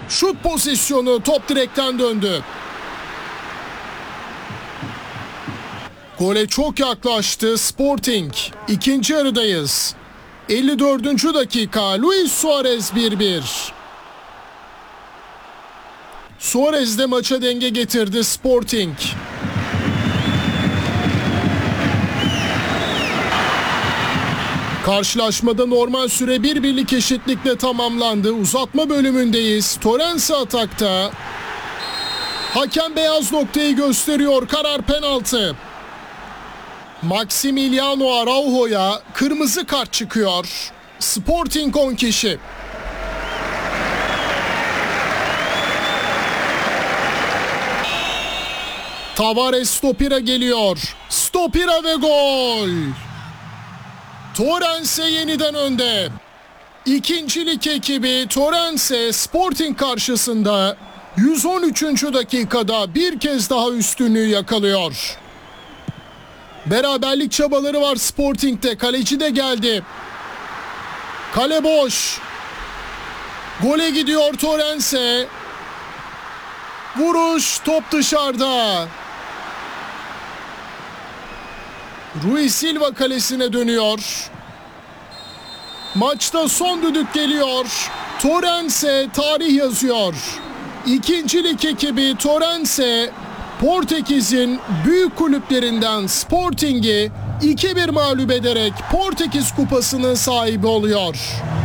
Şut pozisyonu, top direkten döndü. Gole çok yaklaştı Sporting. İkinci yarıdayız. 54. dakika, Luis Suarez 1-1. Suarez de maça denge getirdi Sporting. Karşılaşmada normal süre 1-1'lik eşitlikle tamamlandı. Uzatma bölümündeyiz. Torrens atakta. Hakem beyaz noktayı gösteriyor. Karar penaltı. Maximiliano Araujo'ya kırmızı kart çıkıyor. Sporting 10 kişi. Tavares stopira geliyor. Stopira ve gol. Torrens'e yeniden önde. İkincilik ekibi Torrens'e Sporting karşısında 113. dakikada bir kez daha üstünlüğü yakalıyor. Beraberlik çabaları var Sporting'de. Kaleci de geldi. Kale boş. Gole gidiyor Torrens'e. Vuruş, top dışarıda. Rui Silva kalesine dönüyor. Maçta son düdük geliyor. Torrens'e tarih yazıyor. İkincilik ekibi Torrens'e Portekiz'in büyük kulüplerinden Sporting'i 2-1 mağlup ederek Portekiz Kupası'nın sahibi oluyor.